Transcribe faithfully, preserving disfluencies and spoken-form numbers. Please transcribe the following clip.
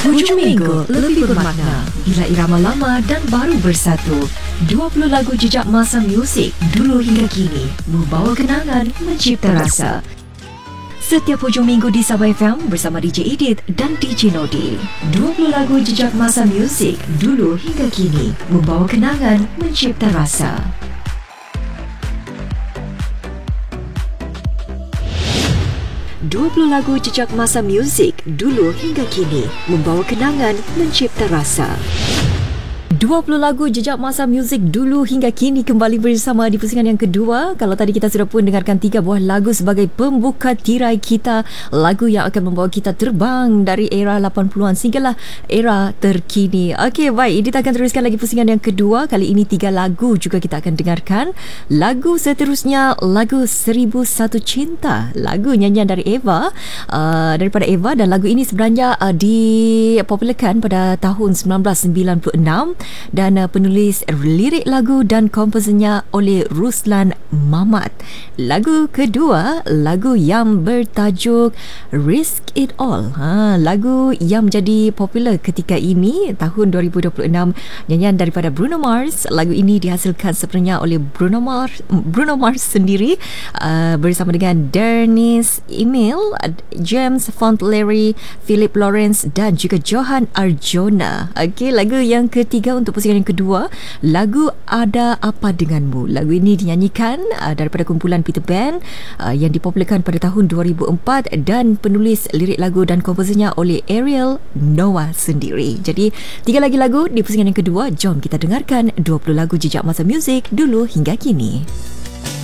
Hujung minggu lebih bermakna bila irama lama dan baru bersatu. dua puluh lagu jejak masa muzik dulu hingga kini membawa kenangan, mencipta rasa. Setiap hujung minggu di Sabah F M bersama D J Edith dan D J Nodi. dua puluh lagu jejak masa muzik dulu hingga kini membawa kenangan, mencipta rasa. dua puluh lagu jejak masa muzik dulu hingga kini membawa kenangan, mencipta rasa. dua puluh lagu jejak masa muzik dulu hingga kini kembali bersama di pusingan yang kedua. Kalau tadi kita sudah pun dengarkan tiga buah lagu sebagai pembuka tirai kita, lagu yang akan membawa kita terbang dari era lapan puluhan sehinggalah era terkini. Okey, baik, ini akan teruskan lagi pusingan yang kedua. Kali ini tiga lagu juga kita akan dengarkan. Lagu seterusnya, lagu Seribu Satu Cinta, lagu nyanyian dari Eva, uh, daripada Eva, dan lagu ini sebenarnya uh, dipopularkan pada tahun sembilan belas sembilan puluh enam dan uh, penulis lirik lagu dan komposernya oleh Ruslan Mamat. Lagu kedua, lagu yang bertajuk Risk It All, ha, lagu yang menjadi popular ketika ini tahun dua ribu dua puluh enam, nyanyian daripada Bruno Mars. Lagu ini dihasilkan sebenarnya oleh Bruno Mars Bruno Mars sendiri uh, bersama dengan Dennis Emil, James Fontlery, Philip Lawrence dan juga Johan Arjona. Okey, lagu yang ketiga untuk pusingan yang kedua, lagu Ada Apa Denganmu. Lagu ini dinyanyikan uh, daripada kumpulan Peter Pan uh, yang dipopularkan pada tahun dua ribu empat dan penulis lirik lagu dan komposernya oleh Ariel Noah sendiri. Jadi tiga lagi lagu di pusingan yang kedua. Jom kita dengarkan dua puluh lagu jejak masa muzik dulu hingga kini.